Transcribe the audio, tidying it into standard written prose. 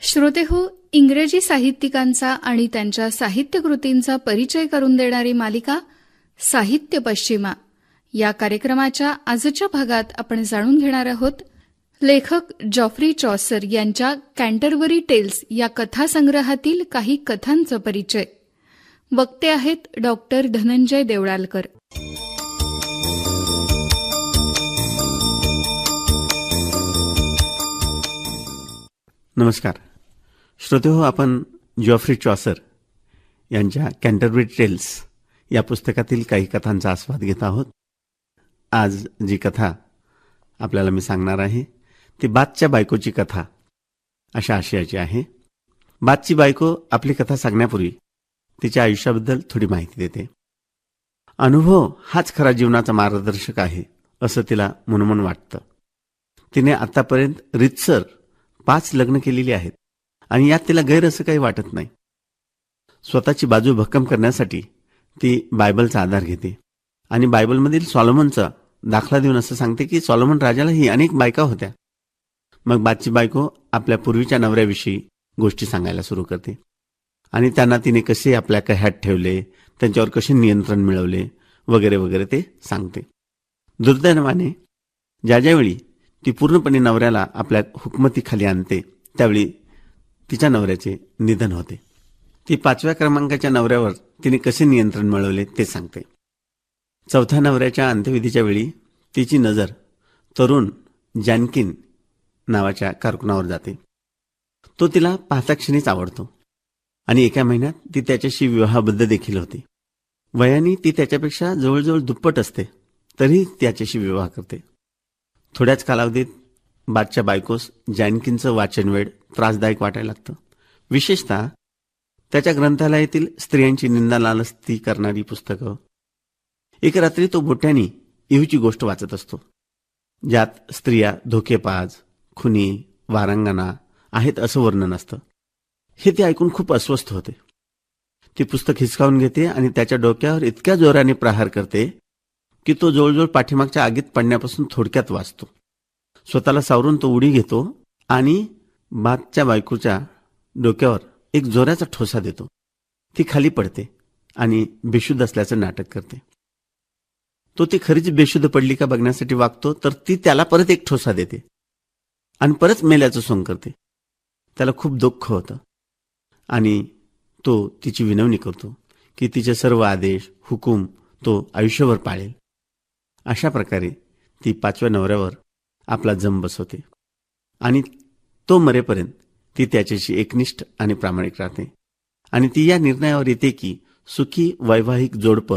श्रोतेहो, इंग्रजी साहित्यिकांचा आणि त्यांच्या साहित्यकृतींचा परिचय करून देणारी मालिका साहित्य पश्चिमा या कार्यक्रमाच्या आजच्या भागात आपण जाणून घेणार आहोत लेखक जॉफ्री चॉसर यांच्या कॅन्टरबरी टेल्स या कथासंग्रहातील काही कथांचा परिचय. वक्ते आहेत डॉक्टर धनंजय देवळालकर. नमस्कार श्रोतेहो, आपण जॉफ्री चॉसर यांच्या कॅन्टरबरी टेल्स या पुस्तकातील काही कथांचा आस्वाद घेत आहोत. आज जी कथा आपल्याला मी सांगणार आहे ती बातच्या बायकोची कथा अशा आशयाची आहे. बातची बायको आपली कथा सांगण्यापूर्वी तिच्या आयुष्याबद्दल थोडी माहिती देते. अनुभव हाच खरा जीवनाचा मार्गदर्शक आहे असं तिला मनोमन वाटतं. तिने आतापर्यंत रीतसर 5 लग्न केलेली आहेत आणि यात तिला गैर असं काही वाटत नाही. स्वतःची बाजू भक्कम करण्यासाठी ती बायबलचा आधार घेते आणि बायबलमधील सॉलोमनचा दाखला देऊन असं सांगते की सॉलोमन राजालाही अनेक बायका होत्या. मग बातची बायको आपल्या पूर्वीच्या नवऱ्याविषयी गोष्टी सांगायला सुरू करते आणि त्यांना तिने कसे आपल्या कह्यात ठेवले, त्यांच्यावर कसे नियंत्रण मिळवले वगैरे वगैरे ते सांगते. दुर्दैवाने ज्यावेळी ती पूर्णपणे नवऱ्याला आपल्या हुकमतीखाली आणते त्यावेळी तिच्या नवऱ्याचे निधन होते. ती 5व्या क्रमांकाच्या नवऱ्यावर तिने कसे नियंत्रण मिळवले ते सांगते. 4थ्या नवऱ्याच्या अंत्यविधीच्या वेळी तिची नजर तरुण जॅनकिन नावाच्या कारकुनावर जाते. तो तिला पाहता क्षणीच आवडतो आणि एका महिन्यात ती त्याच्याशी विवाहबद्ध देखील होते. वयाने ती त्याच्यापेक्षा जवळजवळ दुप्पट असते तरी त्याच्याशी विवाह करते. थोड्याच कालावधीत बादच्या बायकोस जॅनकिनचं वाचनवेड त्रासदायक वाटायला लागतं. विशेषतः त्याच्या ग्रंथालयातील स्त्रियांची निंदालालस्ती करणारी पुस्तकं. एक रात्री तो बोट्यानी इहूची गोष्ट वाचत असतो ज्यात स्त्रिया धोकेबाज, खुनी, वारंगना आहेत असं वर्णन असतं. हे ते ऐकून खूप अस्वस्थ होते. ती पुस्तक हिसकावून घेते आणि त्याच्या डोक्यावर इतक्या जोराने प्रहार करते की तो जवळजवळ पाठीमागच्या आगीत पडण्यापासून थोडक्यात वाचतो. स्वतःला सावरून तो उडी घेतो आणि बादच्या बायकोच्या डोक्यावर एक जोराचा ठोसा देतो. ती खाली पडते आणि बेशुद्ध असल्याचं नाटक करते. तो ती खरीच बेशुद्ध पडली का बघण्यासाठी वागतो तर ती त्याला परत एक ठोसा देते आणि परत मेल्याचं सोंग करते. त्याला खूप दुःख होतं आणि तो तिची विनवणी करतो की तिचे सर्व आदेश हुकूम तो आयुष्यभर पाळेल. अशा प्रकारे ती 5व्या नवऱ्यावर आपला जम बसवते आणि तो मरेपर्यंत ती त्याच्याशी एकनिष्ठ आणि प्रामाणिक राहते. आणि ती या निर्णयावर येते की सुखी वैवाहिक जोडपं